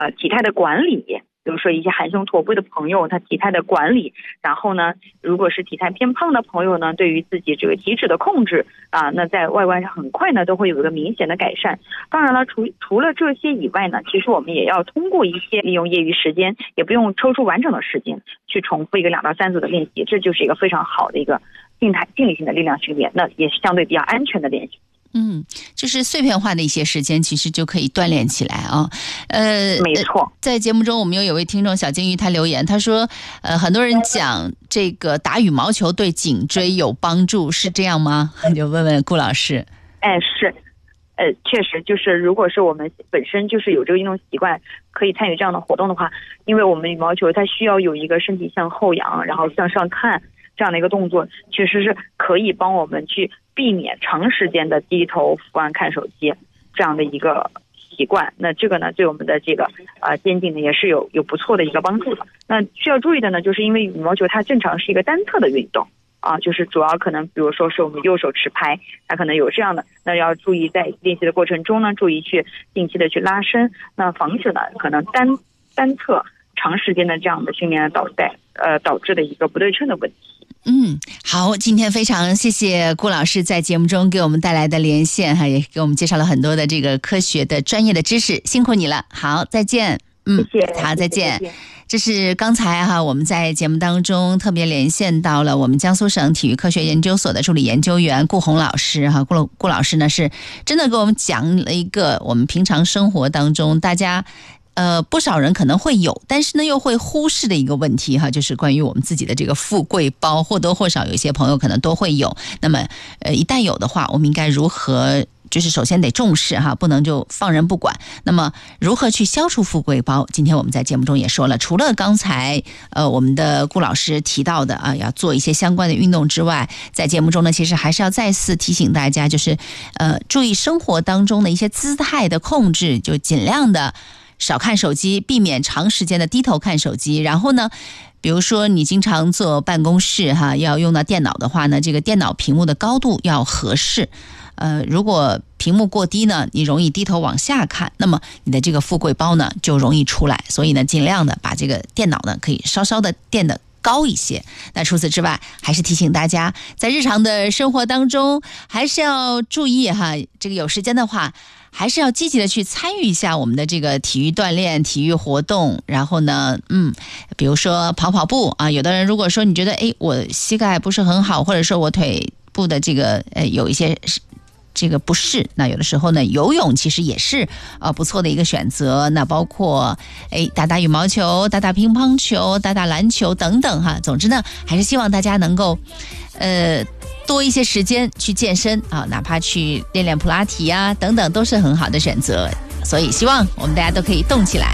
体态的管理，比如说一些含胸驼背的朋友，他体态的管理，然后呢，如果是体态偏胖的朋友呢，对于自己这个体脂的控制那在外观上很快呢都会有一个明显的改善。当然了，除了这些以外呢，其实我们也要通过一些利用业余时间，也不用抽出完整的时间去重复一个2到3组的练习，这就是一个非常好的一个静力性的力量训练，那也是相对比较安全的练习。 就是碎片化的一些时间，其实就可以锻炼起来啊。 没错。 在节目中，我们有一位听众小金鱼，他留言，他说，很多人讲这个打羽毛球对颈椎有帮助，是这样吗？就问问顾老师。 是，确实就是如果是我们本身就是有这个运动习惯，可以参与这样的活动的话，因为我们羽毛球它需要有一个身体向后仰，然后向上看这样的一个动作，确实是可以帮我们去避免长时间的低头伏案看手机这样的一个习惯。那这个呢，对我们的这个肩颈呢也是有不错的一个帮助的。那需要注意的呢，就是因为羽毛球它正常是一个单侧的运动就是主要可能比如说是我们右手持拍，它可能有这样的，那要注意在练习的过程中呢，注意去定期的去拉伸，那防止呢可能单侧长时间的这样的训练导致的一个不对称的问题。 好，今天非常谢谢顾老师在节目中给我们带来的连线也给我们介绍了很多的这个科学的专业的知识，辛苦你了。好，再见。 谢谢。 好，再见。这是刚才我们在节目当中特别连线到了我们江苏省体育科学研究所的助理研究员顾红老师顾老师呢是真的给我们讲了一个我们平常生活当中大家不少人可能会有，但是呢又会忽视的一个问题就是关于我们自己的这个富贵包，或多或少有一些朋友可能都会有。那么一旦有的话，我们应该如何？就是首先得重视不能就放任不管。那么如何去消除富贵包？今天我们在节目中也说了，除了刚才我们的顾老师提到的要做一些相关的运动之外，在节目中呢，其实还是要再次提醒大家，就是注意生活当中的一些姿态的控制，就尽量的少看手机，避免长时间的低头看手机。然后呢，比如说你经常坐办公室要用到电脑的话呢，这个电脑屏幕的高度要合适。如果屏幕过低呢，你容易低头往下看，那么你的这个富贵包呢就容易出来。所以呢，尽量的把这个电脑呢可以稍稍的垫的高一些。那除此之外，还是提醒大家，在日常的生活当中，还是要注意这个有时间的话，还是要积极的去参与一下我们的这个体育锻炼、体育活动。然后呢，比如说跑跑步有的人如果说你觉得我膝盖不是很好，或者说我腿部的这个有一些这个不适，那有的时候呢，游泳其实也是不错的一个选择。那包括打打羽毛球、打打乒乓球、打打篮球等等总之呢，还是希望大家能够多一些时间去健身哪怕去练练普拉提等等，都是很好的选择。所以希望我们大家都可以动起来。